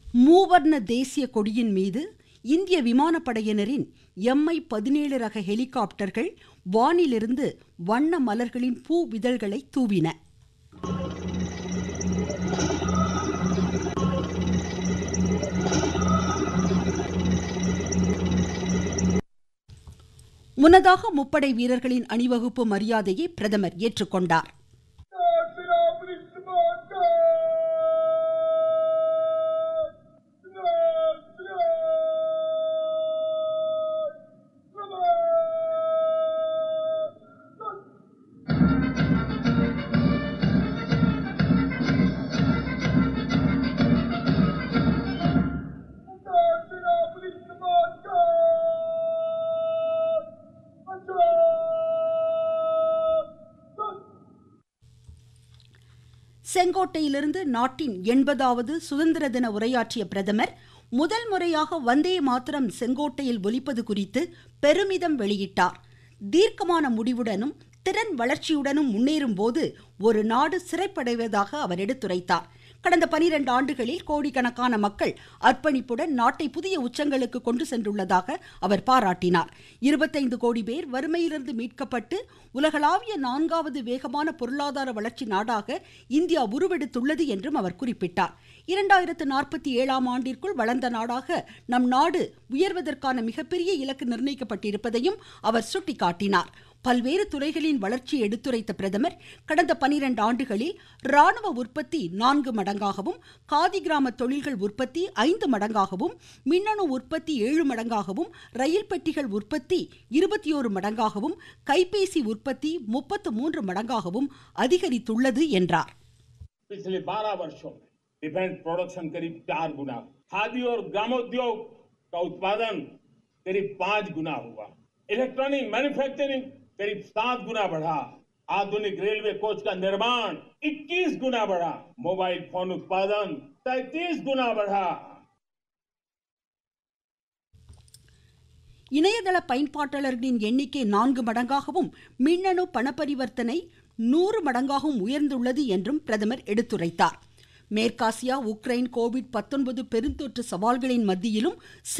மூவர்ண தேசிய கொடியின் மீது இந்திய விமானப்படையினரின் MI-17 ரக ஹெலிகாப்டர்கள் வானிலிருந்து வண்ண மலர்களின் பூ விதழ்களை தூவின. முன்னதாக முப்படை வீரர்களின் அணிவகுப்பு மரியாதையை பிரதமர் ஏற்றுக்கொண்டார். செங்கோட்டையிலிருந்து நாட்டின் 80வது சுதந்திர தின உரையாற்றிய பிரதமர் முதல் முறையாக வந்தே மாதரம் செங்கோட்டையில் ஒலிப்பது குறித்து பெருமிதம் வெளியிட்டார். தீர்க்கமான முடிவுடனும் திறன் வளர்ச்சியுடனும் முன்னேறும் போது ஒரு நாடு சிறைப்படைவதாக அவர் எடுத்துரைத்தார். கடந்த 12 ஆண்டுகளில் கோடிக்கணக்கான மக்கள் அர்ப்பணிப்புடன் நாட்டை புதிய உச்சங்களுக்கு கொண்டு சென்றுள்ளதாக அவர் பாராட்டினார். 25 கோடி பேர் வறுமையிலிருந்து மீட்கப்பட்டு உலகளாவிய 4வது வேகமான பொருளாதார வளர்ச்சி நாடாக இந்தியா உருவெடுத்துள்ளது என்றும் அவர் குறிப்பிட்டார். 2047ஆம் ஆண்டிற்குள் வளர்ந்த நாடாக நம் நாடு உயர்வதற்கான மிகப்பெரிய இலக்கு நிர்ணயிக்கப்பட்டிருப்பதையும் அவர் சுட்டிக்காட்டினார். பல்வேறு துறைகளின் வளர்ச்சியை எடுத்துரைத்த பிரதமர் கடந்த 12 ஆண்டுகளில் ராணுவ உற்பத்தி 4 மடங்காகவும், காதி கிராம தொழில்கள் உற்பத்தி 5 மடங்காகவும், மின்னணு உற்பத்தி 7 மடங்காகவும், ரயில் பெட்டிகள் உற்பத்தி 21 மடங்காகவும், கைபேசி உற்பத்தி 33 மடங்காகவும் அதிகரித்துள்ளது என்றார். पिछले 12 वर्षों में डिफेंस प्रोडक्शन करीब 4 गुना, खादी और ग्रामोद्योग का उत्पादन करीब 5 गुना हुआ, इलेक्ट्रॉनिक मैन्युफैक्चरिंग करीब 7 गुना बढ़ा, आधुनिक रेलवे कोच का निर्माण 21 गुना बढ़ा, मोबाइल फोन उत्पादन 33 गुना बढ़ा. இணையதள பயன்பாட்டாளர்களின் எண்ணிக்கை 4 மடங்காகவும், மின்னணு பணப்பரிவர்த்தனை 100 மடங்காகவும் உயர்ந்துள்ளது என்றும் பிரதமர் எடுத்துரைத்தார். மேற்காசியா, உக்ரைன், கோவிட்-19 பெருந்தொற்று சவால்களின் மத்தியிலும்